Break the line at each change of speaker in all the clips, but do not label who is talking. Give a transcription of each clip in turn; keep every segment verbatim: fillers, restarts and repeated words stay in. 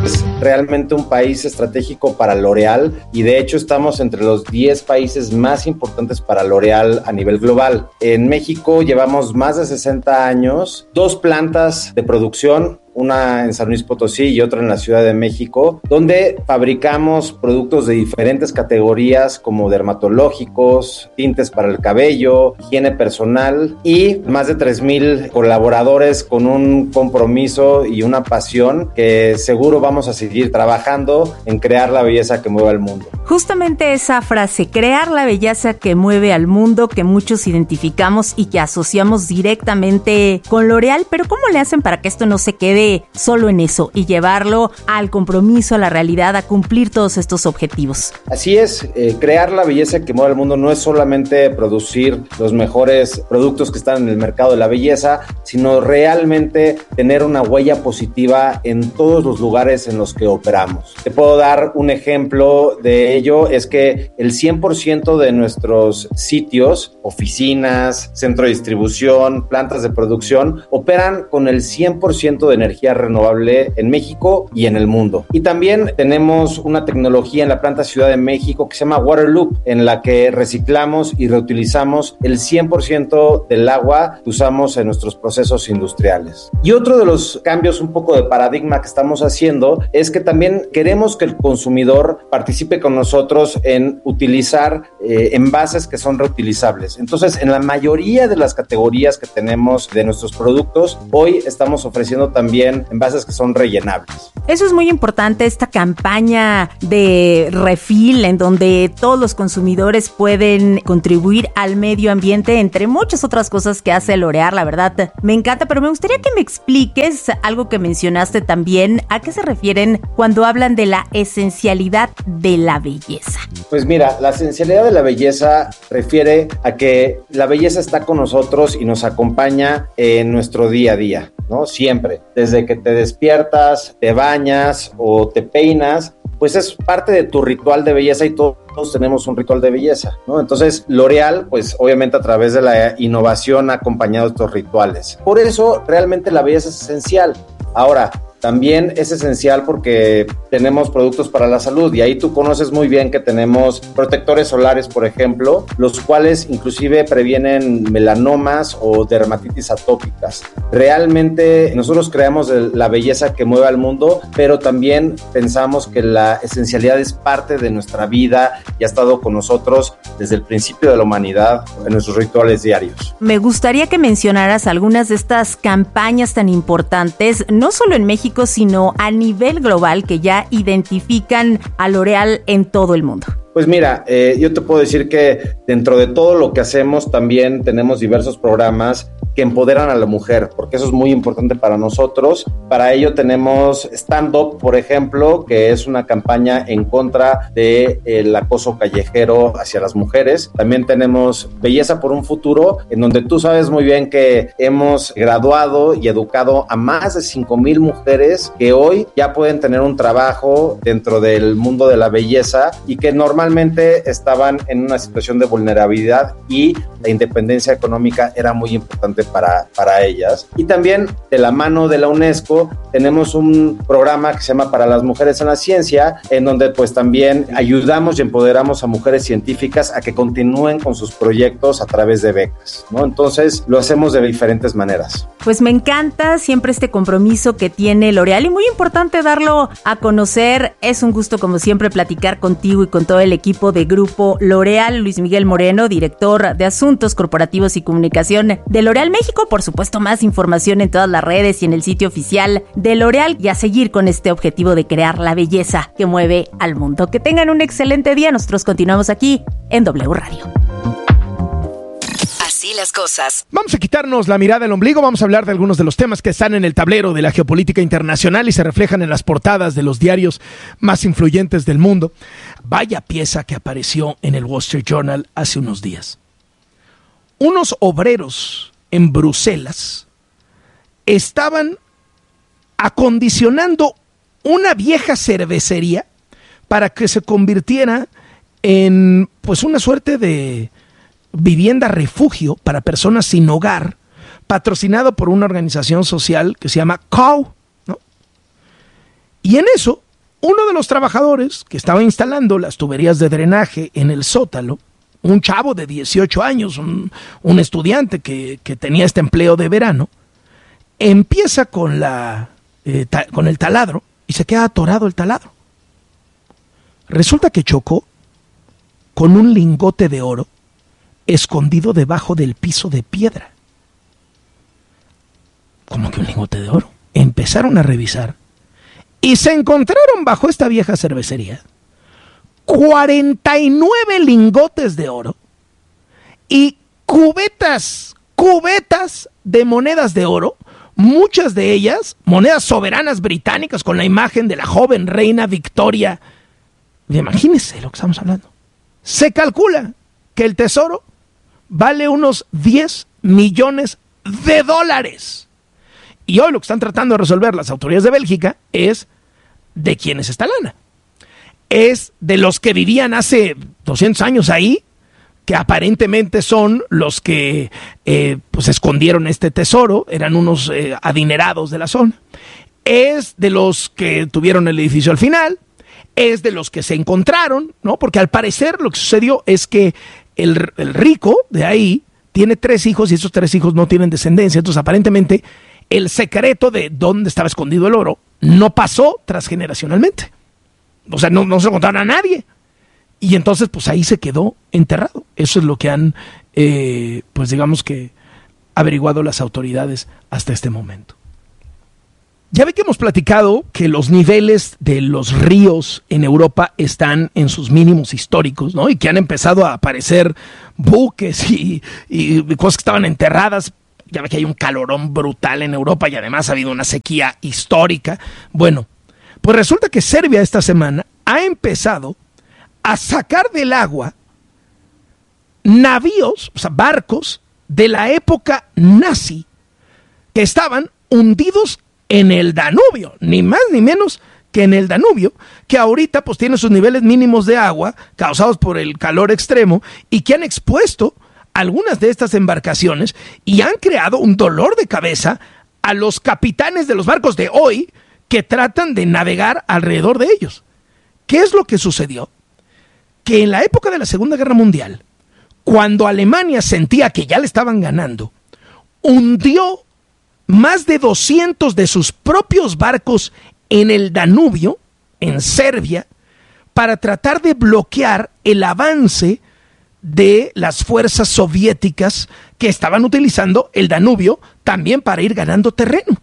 es realmente un país estratégico para L'Oréal y de hecho estamos entre los diez países más importantes para L'Oréal a nivel global. En México llevamos más de sesenta años, dos plantas de producción, una en San Luis Potosí y otra en la Ciudad de México, donde fabricamos productos de diferentes categorías como dermatológicos, tintes para el cabello, higiene personal y más de tres mil colaboradores con un compromiso y una pasión que seguro vamos a seguir trabajando en crear la belleza que mueve al mundo.
Justamente esa frase, crear la belleza que mueve al mundo, que muchos identificamos y que asociamos directamente con L'Oréal, pero ¿cómo le hacen para que esto no se quede solo en eso y llevarlo al compromiso, a la realidad, a cumplir todos estos objetivos?
Así es, eh, crear la belleza que mueve al mundo no es solamente producir los mejores productos que están en el mercado de la belleza, sino realmente tener una huella positiva en todos los lugares en los que operamos. Te puedo dar un ejemplo de ello, es que el cien por ciento de nuestros sitios, oficinas, centro de distribución, plantas de producción, operan con el cien por ciento de energía renovable en México y en el mundo. Y también tenemos una tecnología en la planta Ciudad de México que se llama Water Loop, en la que reciclamos y reutilizamos el cien por ciento del agua que usamos en nuestros procesos industriales. Y otro de los cambios un poco de paradigma que estamos haciendo es que también queremos que el consumidor participe con nosotros en utilizar eh, envases que son reutilizables. Entonces, en la mayoría de las categorías que tenemos de nuestros productos, hoy estamos ofreciendo también envases que son rellenables.
Eso es muy importante, esta campaña de refill en donde todos los consumidores pueden contribuir al medio ambiente, entre muchas otras cosas que hace L'Oréal, la verdad me encanta, pero me gustaría que me expliques algo que mencionaste también, ¿a qué se refieren cuando hablan de la esencialidad de la belleza?
Pues mira, la esencialidad de la belleza refiere a que la belleza está con nosotros y nos acompaña en nuestro día a día, ¿no? Siempre, desde que te despiertas, te bañas o te peinas, pues es parte de tu ritual de belleza y todos tenemos un ritual de belleza, ¿no? Entonces, L'Oréal, pues obviamente a través de la innovación ha acompañado estos rituales. Por eso, realmente la belleza es esencial. Ahora, también es esencial porque tenemos productos para la salud y ahí tú conoces muy bien que tenemos protectores solares, por ejemplo, los cuales inclusive previenen melanomas o dermatitis atópicas. Realmente nosotros creamos la belleza que mueve al mundo, pero también pensamos que la esencialidad es parte de nuestra vida y ha estado con nosotros desde el principio de la humanidad en nuestros rituales diarios.
Me gustaría que mencionaras algunas de estas campañas tan importantes, no solo en México, sino a nivel global, que ya identifican a L'Oréal en todo el mundo.
Pues mira, eh, yo te puedo decir que dentro de todo lo que hacemos también tenemos diversos programas que empoderan a la mujer, porque eso es muy importante para nosotros. Para ello tenemos Stand Up, por ejemplo, que es una campaña en contra del acoso callejero hacia las mujeres. También tenemos Belleza por un Futuro, en donde tú sabes muy bien que hemos graduado y educado a más de cinco mil mujeres que hoy ya pueden tener un trabajo dentro del mundo de la belleza y que normalmente estaban en una situación de vulnerabilidad y la independencia económica era muy importante para, para ellas. Y también de la mano de la UNESCO tenemos un programa que se llama Para las Mujeres en la Ciencia, en donde pues también ayudamos y empoderamos a mujeres científicas a que continúen con sus proyectos a través de becas, ¿no? Entonces lo hacemos de diferentes maneras.
Pues me encanta siempre este compromiso que tiene L'Oréal y muy importante darlo a conocer. Es un gusto como siempre platicar contigo y con todo el equipo de Grupo L'Oréal. Luis Miguel Moreno, director de Asuntos Corporativos y Comunicación de L'Oréal México. Por supuesto, más información en todas las redes y en el sitio oficial de L'Oréal y a seguir con este objetivo de crear la belleza que mueve al mundo. Que tengan un excelente día. Nosotros continuamos aquí en W Radio.
Así las cosas.
Vamos a quitarnos la mirada del ombligo, vamos a hablar de algunos de los temas que están en el tablero de la geopolítica internacional y se reflejan en las portadas de los diarios más influyentes del mundo. Vaya pieza que apareció en el Wall Street Journal hace unos días. Unos obreros en Bruselas estaban acondicionando una vieja cervecería para que se convirtiera en pues una suerte de vivienda refugio para personas sin hogar, patrocinado por una organización social que se llama C O W, ¿no? Y en eso, uno de los trabajadores que estaba instalando las tuberías de drenaje en el sótano, un chavo de dieciocho años, un, un estudiante que, que tenía este empleo de verano, empieza con, la, eh, ta, con el taladro y se queda atorado el taladro. Resulta que chocó con un lingote de oro escondido debajo del piso de piedra. ¿Cómo que un lingote de oro? Empezaron a revisar y se encontraron bajo esta vieja cervecería cuarenta y nueve lingotes de oro y cubetas, cubetas de monedas de oro, muchas de ellas monedas soberanas británicas con la imagen de la joven reina Victoria. Imagínense lo que estamos hablando. Se calcula que el tesoro vale unos diez millones de dólares. Y hoy lo que están tratando de resolver las autoridades de Bélgica es de quién es esta lana. Es de los que vivían hace doscientos años ahí, que aparentemente son los que eh, pues escondieron este tesoro, eran unos eh, adinerados de la zona. Es de los que tuvieron el edificio al final, es de los que se encontraron, ¿no? Porque al parecer lo que sucedió es que el, el rico de ahí tiene tres hijos y esos tres hijos no tienen descendencia, entonces aparentemente el secreto de dónde estaba escondido el oro no pasó transgeneracionalmente. O sea, no, no se lo contaron a nadie. Y entonces, pues ahí se quedó enterrado. Eso es lo que han, eh, pues digamos que, averiguado las autoridades hasta este momento. Ya ve que hemos platicado que los niveles de los ríos en Europa están en sus mínimos históricos, ¿no? Y que han empezado a aparecer buques y, y cosas que estaban enterradas. Ya ve que hay un calorón brutal en Europa y además ha habido una sequía histórica. Bueno, pues resulta que Serbia esta semana ha empezado a sacar del agua navíos, o sea, barcos de la época nazi que estaban hundidos en el Danubio, ni más ni menos que en el Danubio, que ahorita pues tiene sus niveles mínimos de agua causados por el calor extremo y que han expuesto algunas de estas embarcaciones y han creado un dolor de cabeza a los capitanes de los barcos de hoy que tratan de navegar alrededor de ellos. ¿Qué es lo que sucedió? Que en la época de la Segunda Guerra Mundial, cuando Alemania sentía que ya le estaban ganando, hundió más de doscientos de sus propios barcos en el Danubio, en Serbia, para tratar de bloquear el avance de las fuerzas soviéticas que estaban utilizando el Danubio también para ir ganando terreno.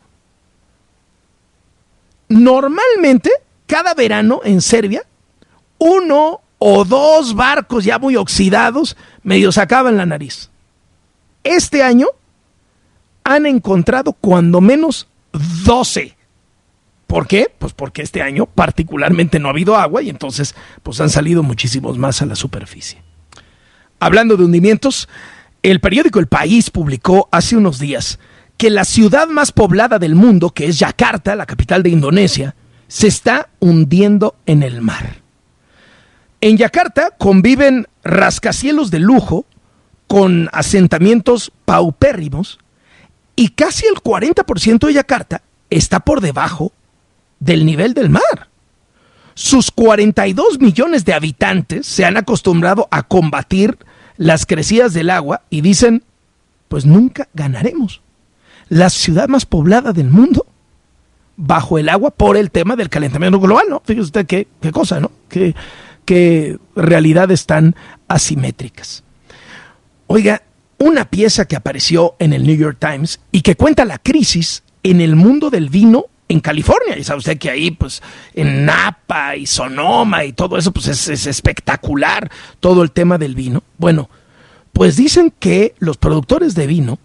Normalmente, cada verano en Serbia, uno o dos barcos ya muy oxidados medio sacaban la nariz. Este año han encontrado cuando menos doce. ¿Por qué? Pues porque este año particularmente no ha habido agua y entonces pues han salido muchísimos más a la superficie. Hablando de hundimientos, el periódico El País publicó hace unos días que la ciudad más poblada del mundo, que es Yakarta, la capital de Indonesia, se está hundiendo en el mar. En Yakarta conviven rascacielos de lujo con asentamientos paupérrimos y casi el cuarenta por ciento de Yakarta está por debajo del nivel del mar. Sus cuarenta y dos millones de habitantes se han acostumbrado a combatir las crecidas del agua y dicen, pues nunca ganaremos. La ciudad más poblada del mundo bajo el agua por el tema del calentamiento global, ¿no? Fíjese usted qué, qué cosa, ¿no? Qué, qué realidades tan asimétricas. Oiga, una pieza que apareció en el New York Times y que cuenta la crisis en el mundo del vino en California. Y sabe usted que ahí, pues, en Napa y Sonoma y todo eso, pues es, es espectacular todo el tema del vino. Bueno, pues dicen que los productores de vino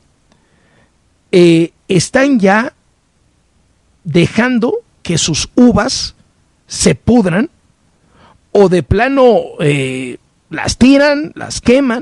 eh, están ya dejando que sus uvas se pudran o de plano eh, las tiran, las queman,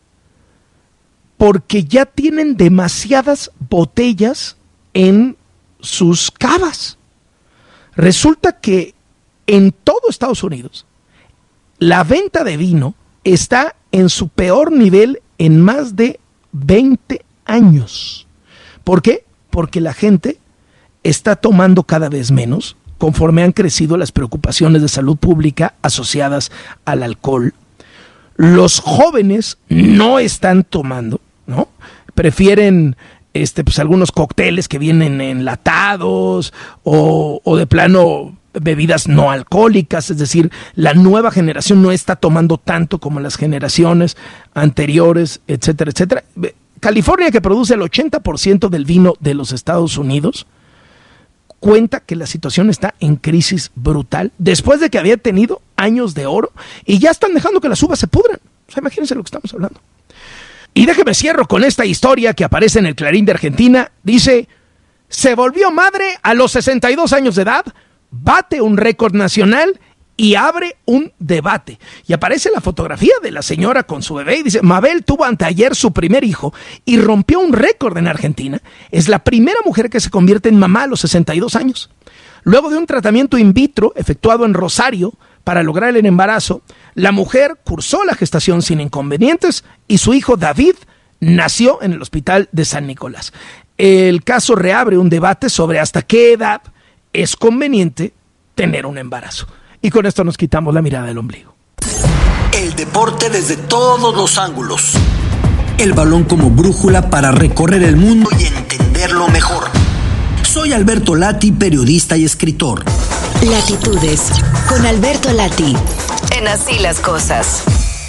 porque ya tienen demasiadas botellas en sus cavas. Resulta que en todo Estados Unidos la venta de vino está en su peor nivel en más de veinte años. ¿Por qué? Porque la gente está tomando cada vez menos conforme han crecido las preocupaciones de salud pública asociadas al alcohol. Los jóvenes no están tomando, ¿no? Prefieren este, pues, algunos cócteles que vienen enlatados o, o de plano bebidas no alcohólicas, es decir, la nueva generación no está tomando tanto como las generaciones anteriores, etcétera, etcétera. California, que produce el ochenta por ciento del vino de los Estados Unidos, cuenta que la situación está en crisis brutal después de que había tenido años de oro y ya están dejando que las uvas se pudran. O sea, imagínense lo que estamos hablando. Y déjeme cierro con esta historia que aparece en el Clarín de Argentina. Dice, se volvió madre a los sesenta y dos años de edad, bate un récord nacional y abre un debate. Y aparece la fotografía de la señora con su bebé y dice, Mabel tuvo anteayer su primer hijo y rompió un récord en Argentina. Es la primera mujer que se convierte en mamá a los sesenta y dos años. Luego de un tratamiento in vitro efectuado en Rosario para lograr el embarazo, la mujer cursó la gestación sin inconvenientes y su hijo David nació en el hospital de San Nicolás. El caso reabre un debate sobre hasta qué edad es conveniente tener un embarazo. Y con esto nos quitamos la mirada del ombligo.
El deporte desde todos los ángulos. El balón como brújula para recorrer el mundo y entenderlo mejor. Soy Alberto Lati, periodista y escritor.
Latitudes, con Alberto Lati, en Así las Cosas.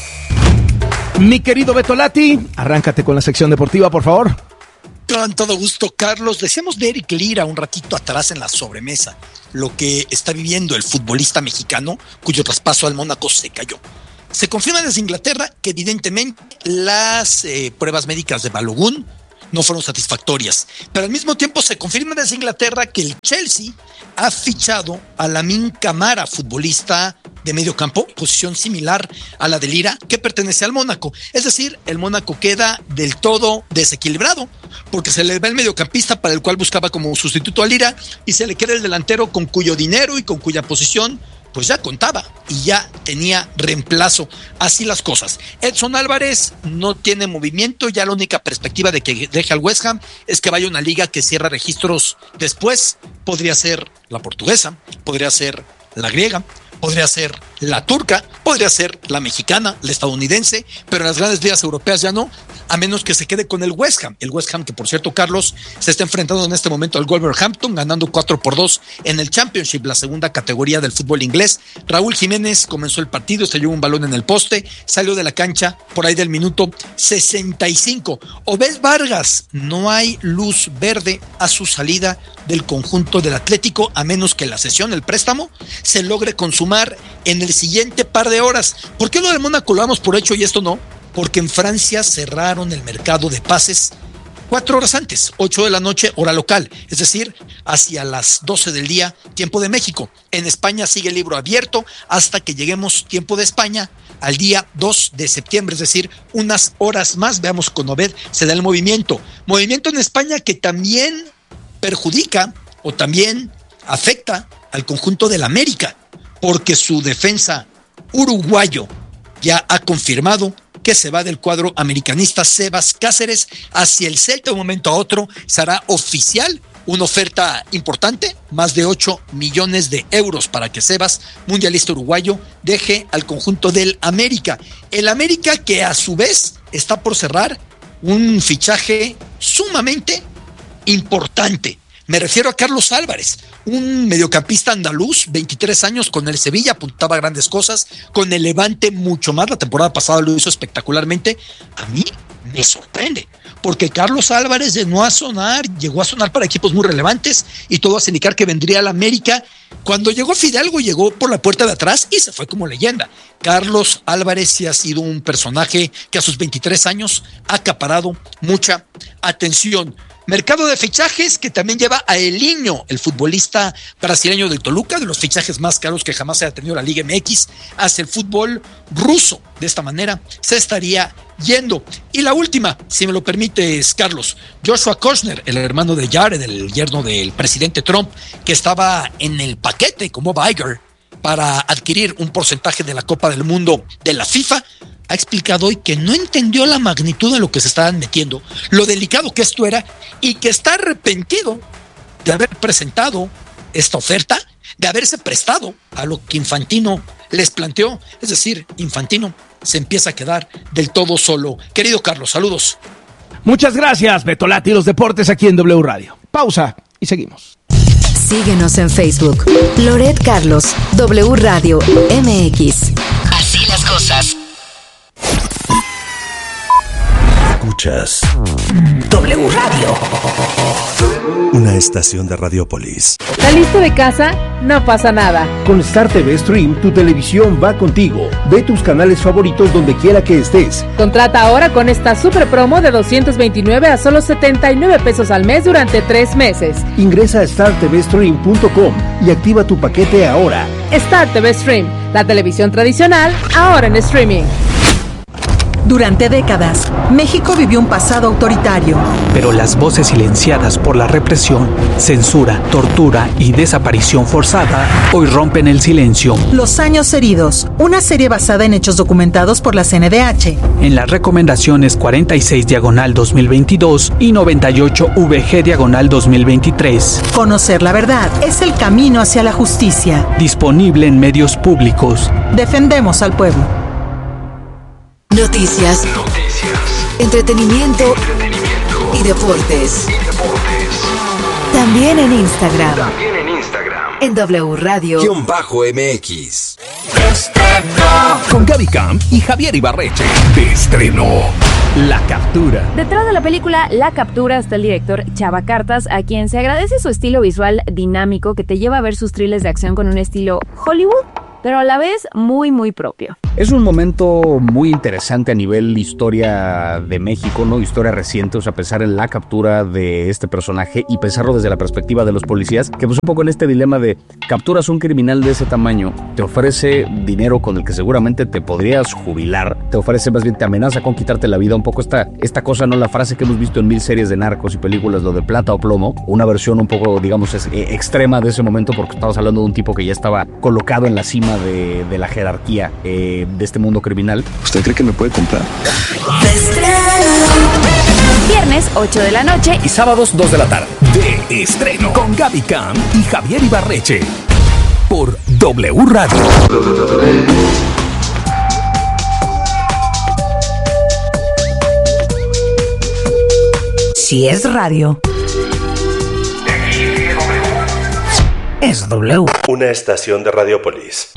Mi querido Beto Lati, arráncate con la sección deportiva, por favor.
Con todo gusto, Carlos. Decíamos de Eric Lira un ratito atrás en la sobremesa, lo que está viviendo el futbolista mexicano, cuyo traspaso al Mónaco se cayó. Se confirma desde Inglaterra que evidentemente las eh, pruebas médicas de Balogun no fueron satisfactorias, pero al mismo tiempo se confirma desde Inglaterra que el Chelsea ha fichado a Lamine Camara, futbolista de medio campo, posición similar a la de Lira, que pertenece al Mónaco. Es decir, el Mónaco queda del todo desequilibrado, porque se le va el mediocampista para el cual buscaba como sustituto a Lira, y se le queda el delantero con cuyo dinero y con cuya posición pues ya contaba y ya tenía reemplazo. Así las cosas. Edson Álvarez no tiene movimiento, ya la única perspectiva de que deje al West Ham es que vaya a una liga que cierra registros después. Podría ser la portuguesa, podría ser la griega, podría ser la turca, podría ser la mexicana, la estadounidense, pero en las grandes ligas europeas ya no, a menos que se quede con el West Ham. El West Ham que, por cierto, Carlos, se está enfrentando en este momento al Wolverhampton, ganando cuatro por dos en el Championship, la segunda categoría del fútbol inglés. Raúl Jiménez comenzó el partido, estalló un balón en el poste, salió de la cancha por ahí del minuto sesenta y cinco. Obed Vargas, no hay luz verde a su salida del conjunto del Atlético, a menos que la cesión, el préstamo, se logre consumar en el siguiente par de horas. ¿Por qué lo del Mónaco lo damos por hecho y esto no? Porque en Francia cerraron el mercado de pases cuatro horas antes, ocho de la noche, hora local, es decir, hacia las doce del día, tiempo de México. En España sigue el libro abierto hasta que lleguemos, tiempo de España, al día dos de septiembre, es decir, unas horas más. Veamos con Obed, se da el movimiento. Movimiento en España que también perjudica o también afecta al conjunto del América, porque su defensa uruguayo ya ha confirmado que se va del cuadro americanista. Sebas Cáceres hacia el Celta. De un momento a otro será oficial una oferta importante, más de ocho millones de euros para que Sebas, mundialista uruguayo, deje al conjunto del América. El América que a su vez está por cerrar un fichaje sumamente importante. Me refiero a Carlos Álvarez, un mediocampista andaluz, veintitrés años, con el Sevilla, apuntaba grandes cosas, con el Levante mucho más, la temporada pasada lo hizo espectacularmente. A mí me sorprende, porque Carlos Álvarez llegó a sonar, llegó a sonar para equipos muy relevantes y todo hace indicar que vendría al América. Cuando llegó Fidalgo, llegó por la puerta de atrás y se fue como leyenda. Carlos Álvarez sí ha sido un personaje que a sus veintitrés años ha acaparado mucha atención. Mercado de fichajes que también lleva a Elinho, el futbolista brasileño del Toluca, de los fichajes más caros que jamás haya tenido la Liga M X, hacia el fútbol ruso. De esta manera se estaría yendo. Y la última, si me lo permites, Carlos, Joshua Kushner, el hermano de Jared, el yerno del presidente Trump, que estaba en el paquete como Iger para adquirir un porcentaje de la Copa del Mundo de la FIFA, ha explicado hoy que no entendió la magnitud de lo que se estaban metiendo, lo delicado que esto era, y que está arrepentido de haber presentado esta oferta de haberse prestado a lo que Infantino les planteó. Es decir, Infantino se empieza a quedar del todo solo. Querido Carlos, saludos.
Muchas gracias, Beto Lati, los deportes aquí en W Radio. Pausa y seguimos.
Síguenos en Facebook. Loret Carlos, W Radio M X. Así las cosas.
Escuchas
W Radio.
Una estación de Radiopolis.
¿Saliste de casa? No pasa nada.
Con Star T V Stream, tu televisión va contigo. Ve tus canales favoritos donde quiera que estés.
Contrata ahora con esta super promo de doscientos veintinueve a solo setenta y nueve pesos al mes durante tres meses.
Ingresa a star t v stream punto com y activa tu paquete ahora.
Star T V Stream, la televisión tradicional, ahora en streaming.
Durante décadas, México vivió un pasado autoritario. Pero las voces silenciadas por la represión, censura, tortura y desaparición forzada hoy rompen el silencio.
Los años heridos, una serie basada en hechos documentados por la C N D H.
En las recomendaciones cuarenta y seis diagonal dos mil veintidós y noventa y ocho V G diagonal dos mil veintitrés.
Conocer la verdad es el camino hacia la justicia.
Disponible en medios públicos.
Defendemos al pueblo.
Noticias, Noticias. Entretenimiento, Entretenimiento. Y, deportes. y deportes. También en Instagram.
También en Instagram.
En W Radio
Guión bajo M X.
Con Gaby Camp y Javier Ibarreche. Te estrenó La Captura.
Detrás de la película La Captura está el director Chava Cartas, a quien se agradece su estilo visual dinámico que te lleva a ver sus thrillers de acción con un estilo Hollywood, pero a la vez muy muy propio.
Es un momento muy interesante a nivel historia de México, ¿no? Historia reciente, o sea, pensar en la captura de este personaje y pensarlo desde la perspectiva de los policías, que pues un poco en este dilema de capturas un criminal de ese tamaño, te ofrece dinero con el que seguramente te podrías jubilar, te ofrece más bien, te amenaza con quitarte la vida, un poco esta, esta cosa, ¿no? La frase que hemos visto en mil series de narcos y películas, lo de plata o plomo, una versión un poco, digamos, es, eh, extrema de ese momento, porque estamos hablando de un tipo que ya estaba colocado en la cima de, de la jerarquía eh, de este mundo criminal.
¿Usted cree que me puede comprar?
Viernes ocho de la noche
y sábados dos de la tarde. De estreno con Gaby Camp y Javier Ibarreche por W Radio.
Si es radio, es W.
Una estación de Radiopolis.